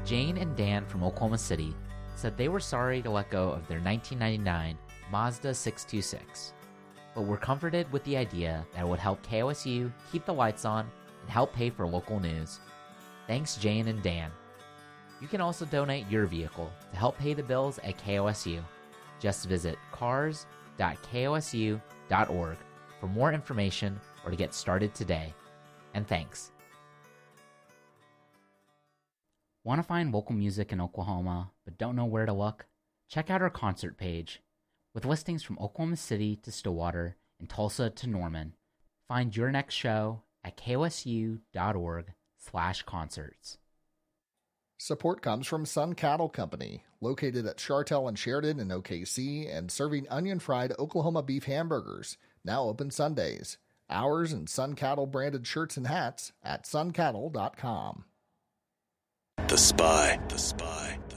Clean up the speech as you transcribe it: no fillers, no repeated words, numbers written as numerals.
Jane and Dan from Oklahoma City said they were sorry to let go of their 1999 Mazda 626, but were comforted with the idea that it would help KOSU keep the lights on and help pay for local news. Thanks, Jane and Dan. You can also donate your vehicle to help pay the bills at KOSU. Just visit cars.kosu.org for more information or to get started today. And thanks. Want to find local music in Oklahoma but don't know where to look? Check out our concert page. With listings from Oklahoma City to Stillwater and Tulsa to Norman. Find your next show at kosu.org/concerts. Support comes from Sun Cattle Company, located at Chartel and Sheridan in OKC and serving onion-fried Oklahoma beef hamburgers, now open Sundays. Hours and Sun Cattle branded shirts and hats at suncattle.com. The Spy.